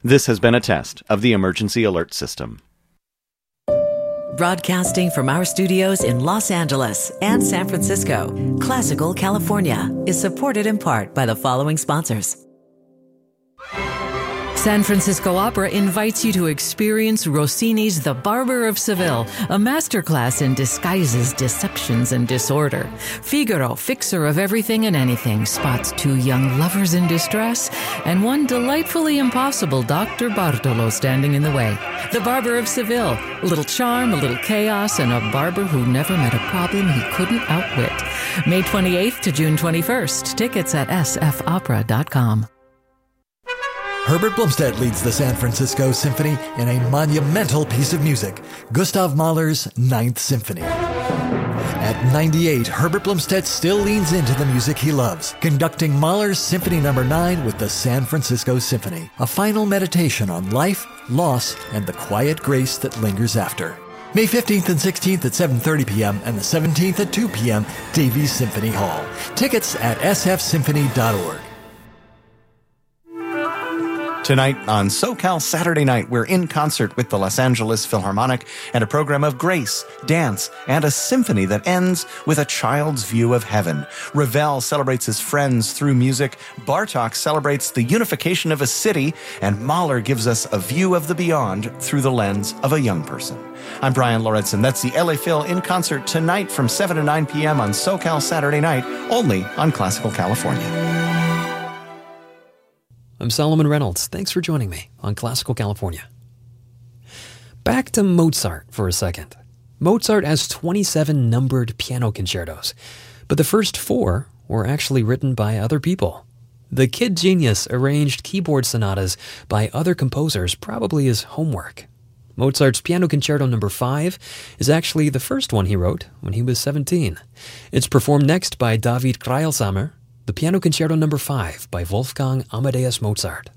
This has been a test of the emergency alert system. Broadcasting from our studios in Los Angeles and San Francisco, Classical California is supported in part by the following sponsors. San Francisco Opera invites you to experience Rossini's The Barber of Seville, a masterclass in disguises, deceptions, and disorder. Figaro, fixer of everything and anything, spots two young lovers in distress and one delightfully impossible Dr. Bartolo standing in the way. The Barber of Seville, a little charm, a little chaos, and a barber who never met a problem he couldn't outwit. May 28th to June 21st. Tickets at sfopera.com. Herbert Blumstedt leads the San Francisco Symphony in a monumental piece of music, Gustav Mahler's Ninth Symphony. At 98, Herbert Blumstedt still leans into the music he loves, conducting Mahler's Symphony No. 9 with the San Francisco Symphony, a final meditation on life, loss, and the quiet grace that lingers after. May 15th and 16th at 7:30 p.m. and the 17th at 2 p.m., Davies Symphony Hall. Tickets at sfsymphony.org. Tonight on SoCal Saturday Night, we're in concert with the Los Angeles Philharmonic and a program of grace, dance, and a symphony that ends with a child's view of heaven. Ravel celebrates his friends through music, Bartók celebrates the unification of a city, and Mahler gives us a view of the beyond through the lens of a young person. I'm Brian Lauritsen. That's the LA Phil in concert tonight from 7 to 9 p.m. on SoCal Saturday Night, only on Classical California. I'm Solomon Reynolds. Thanks for joining me on Classical California. Back to Mozart for a second. Mozart has 27 numbered piano concertos, but the first 4 were actually written by other people. The kid genius arranged keyboard sonatas by other composers, probably as homework. Mozart's Piano Concerto No. 5 is actually the first one he wrote when he was 17. It's performed next by David Kreilsamer, the Piano Concerto No. 5 by Wolfgang Amadeus Mozart.